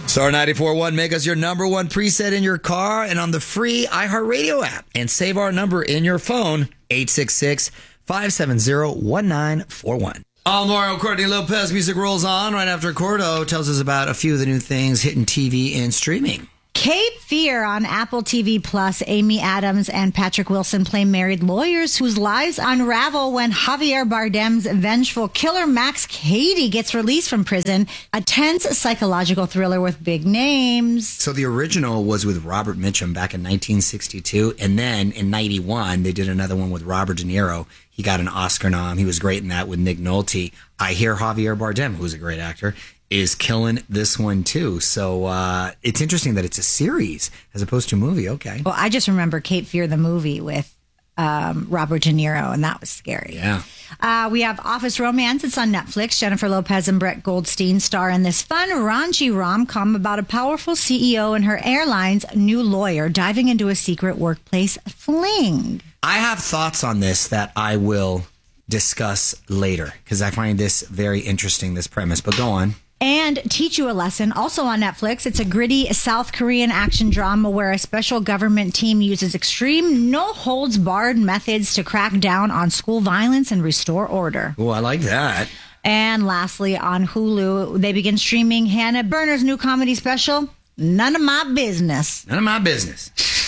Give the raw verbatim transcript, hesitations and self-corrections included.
Star ninety-four point one, make us your number one preset in your car and on the free iHeartRadio app. And save our number in your phone, eight six six, five seven zero, one nine four one. Almaro Courtney Lopez music rolls on right after Cordo tells us about a few of the new things hitting T V and streaming. Cape Fear on Apple T V Plus. Amy Adams and Patrick Wilson play married lawyers whose lives unravel when Javier Bardem's vengeful killer Max Cady gets released from prison. A tense psychological thriller with big names. So the original was with Robert Mitchum back in nineteen sixty-two, and then in ninety-one they did another one with Robert De Niro. He got an Oscar nom. He was great in that with Nick Nolte. I hear Javier Bardem, who's a great actor, is killing this one too. So uh, it's interesting that it's a series as opposed to a movie. Okay. Well, I just remember Cape Fear, the movie with um, Robert De Niro, and that was scary. Yeah. Uh, we have Office Romance. It's on Netflix. Jennifer Lopez and Brett Goldstein star in this fun, raunchy rom-com about a powerful C E O and her airline's new lawyer diving into a secret workplace fling. I have thoughts on this that I will discuss later because I find this very interesting, this premise. But go on. And Teach You a Lesson, also on Netflix. It's a gritty South Korean action drama where a special government team uses extreme, no-holds-barred methods to crack down on school violence and restore order. Oh, I like that. And lastly, on Hulu, they begin streaming Hannah Berner's new comedy special, None of My Business. None of my business.